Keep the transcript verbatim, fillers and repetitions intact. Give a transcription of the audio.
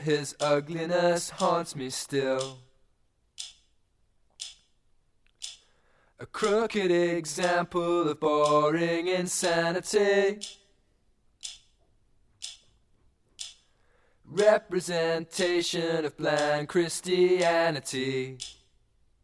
His ugliness haunts me still. A crooked example of boring insanity. Representation of bland Christianity.